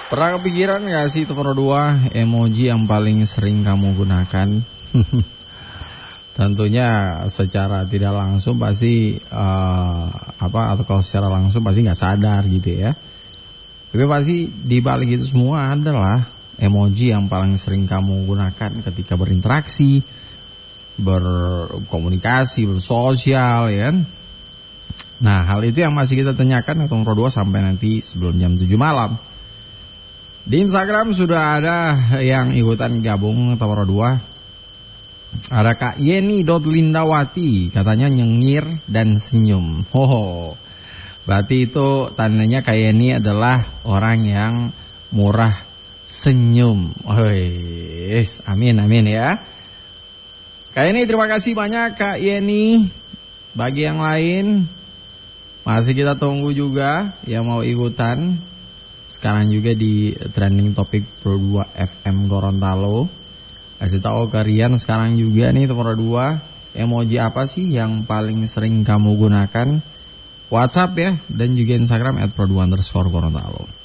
Pernah kepikiran gak sih nomor 2 emoji yang paling sering kamu gunakan? Tentunya secara tidak langsung pasti atau kalau secara langsung pasti nggak sadar gitu ya. Tapi pasti di balik itu semua adalah emoji yang paling sering kamu gunakan ketika berinteraksi, berkomunikasi, bersosial ya kan? Nah, hal itu yang masih kita tanyakan nomor 2 sampai nanti sebelum jam 7 malam. Di Instagram sudah ada yang ikutan gabung nomor 2. Ada Kak Yeni.Lindawati, katanya nyengir dan senyum. Berarti itu tandanya Kak Yeni adalah orang yang murah senyum. Amin ya. Kak Yeni, terima kasih banyak Kak Yeni. Bagi yang lain masih kita tunggu juga yang mau ikutan. Sekarang juga di trending topik Pro 2 FM Gorontalo. Kasih tahu kalian sekarang juga nih nomor 2 emoji apa sih yang paling sering kamu gunakan? WhatsApp ya, dan juga Instagram @pro2_Gorontalo.